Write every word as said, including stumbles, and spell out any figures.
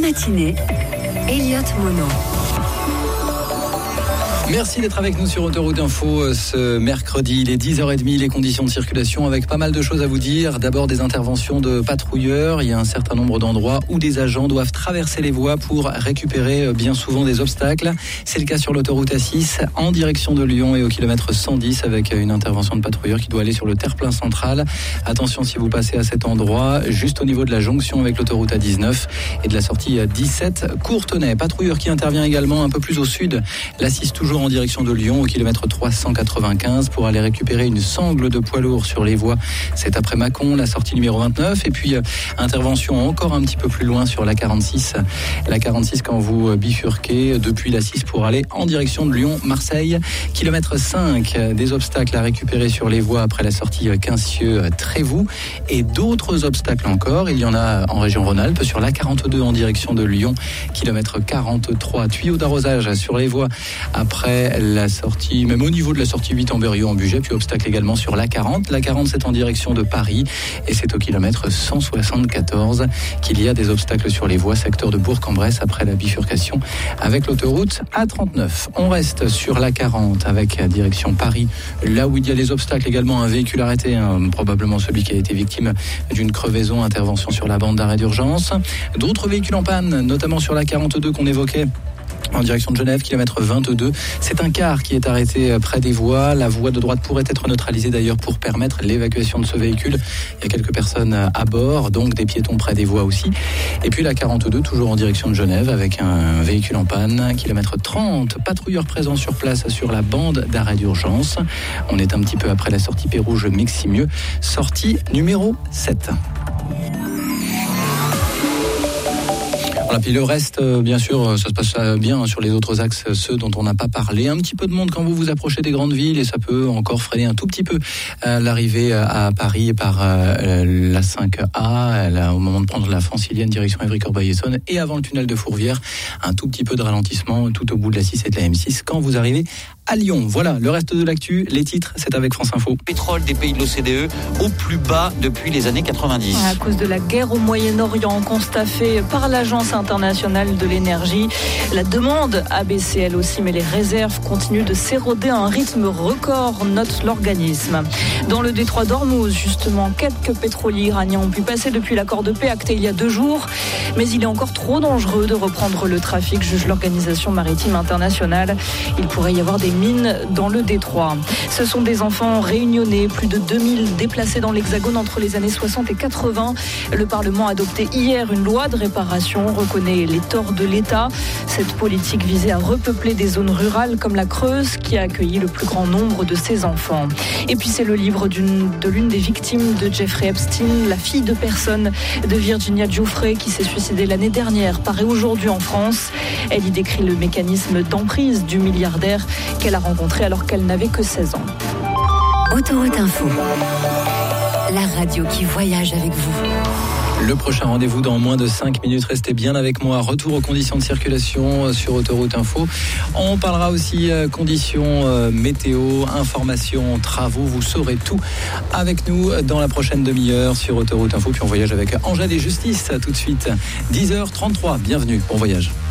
matinée, Elliott Monod. Merci d'être avec nous sur Autoroute Info ce mercredi. Il est dix heures trente, les conditions de circulation avec pas mal de choses à vous dire. D'abord des interventions de patrouilleurs. Il y a un certain nombre d'endroits où des agents doivent traverser les voies pour récupérer bien souvent des obstacles. C'est le cas sur l'autoroute A six en direction de Lyon et au kilomètre cent dix avec une intervention de patrouilleurs qui doit aller sur le terre-plein central. Attention si vous passez à cet endroit, juste au niveau de la jonction avec l'autoroute A dix-neuf et de la sortie dix-sept Courtenay. Patrouilleur qui intervient également un peu plus au sud. L'A six toujours en direction de Lyon au kilomètre trois cent quatre-vingt-quinze pour aller récupérer une sangle de poids lourd sur les voies. C'est après Mâcon, la sortie numéro vingt-neuf. Et puis, euh, intervention encore un petit peu plus loin sur la quarante-six. La quarante-six quand vous bifurquez depuis l'A six pour aller en direction de Lyon-Marseille. Kilomètre cinq, des obstacles à récupérer sur les voies après la sortie Quincieux-Trévoux. Et d'autres obstacles encore. Il y en a en région Rhône-Alpes sur la quarante-deux en direction de Lyon. Kilomètre quarante-trois, tuyau d'arrosage sur les voies après la sortie, même au niveau de la sortie huit en Berrieux en Bugey, puis obstacle également sur l'A quarante. L'A quarante, c'est en direction de Paris et c'est au kilomètre cent soixante-quatorze qu'il y a des obstacles sur les voies secteur de Bourg-en-Bresse après la bifurcation avec l'autoroute A trente-neuf. On reste sur l'A quarante avec direction Paris, là où il y a des obstacles également, un véhicule arrêté, hein, probablement celui qui a été victime d'une crevaison, intervention sur la bande d'arrêt d'urgence. D'autres véhicules en panne, notamment sur l'A quarante-deux qu'on évoquait en direction de Genève, kilomètre vingt-deux. C'est un car qui est arrêté près des voies. La voie de droite pourrait être neutralisée d'ailleurs pour permettre l'évacuation de ce véhicule. Il y a quelques personnes à bord, donc des piétons près des voies aussi. Et puis la quarante-deux, toujours en direction de Genève, avec un véhicule en panne. Kilomètre trente, patrouilleurs présents sur place sur la bande d'arrêt d'urgence. On est un petit peu après la sortie Pérouge Meximieux, sortie numéro sept. Voilà, puis le reste, bien sûr, ça se passe bien sur les autres axes, ceux dont on n'a pas parlé. Un petit peu de monde quand vous vous approchez des grandes villes et ça peut encore freiner un tout petit peu euh, l'arrivée à Paris par euh, la cinq A, là, au moment de prendre la francilienne direction Évry-Corbeil-Essonnes et avant le tunnel de Fourvière, un tout petit peu de ralentissement tout au bout de la six et de la M six quand vous arrivez à Lyon. Voilà, le reste de l'actu, les titres, c'est avec France Info. Pétrole des pays de l'O C D E au plus bas depuis les années quatre-vingt-dix. À cause de la guerre au Moyen-Orient, constat fait par l'Agence internationale de l'énergie. La demande a baissé elle aussi, mais les réserves continuent de s'éroder à un rythme record, note l'organisme. Dans le détroit d'Ormuz, justement, quelques pétroliers iraniens ont pu passer depuis l'accord de paix acté il y a deux jours, mais il est encore trop dangereux de reprendre le trafic, juge l'Organisation maritime internationale. Il pourrait y avoir des mines dans le détroit. Ce sont des enfants réunionnais, plus de deux mille déplacés dans l'Hexagone entre les années soixante et quatre-vingts. Le Parlement a adopté hier une loi de réparation, reconnaît les torts de l'État. Cette politique visait à repeupler des zones rurales comme la Creuse, qui a accueilli le plus grand nombre de ces enfants. Et puis c'est le livre d'une, de l'une des victimes de Jeffrey Epstein, la fille de personne de Virginia Giuffre, qui s'est suicidée l'année dernière, paraît aujourd'hui en France. Elle y décrit le mécanisme d'emprise du milliardaire qu'elle a rencontré alors qu'elle n'avait que seize ans. Autoroute Info, la radio qui voyage avec vous. Le prochain rendez-vous dans moins de cinq minutes. Restez bien avec moi. Retour aux conditions de circulation sur Autoroute Info. On parlera aussi conditions météo, informations, travaux. Vous saurez tout avec nous dans la prochaine demi-heure sur Autoroute Info. Puis on voyage avec Angèle et Justice tout de suite. dix heures trente-trois. Bienvenue. Bon voyage.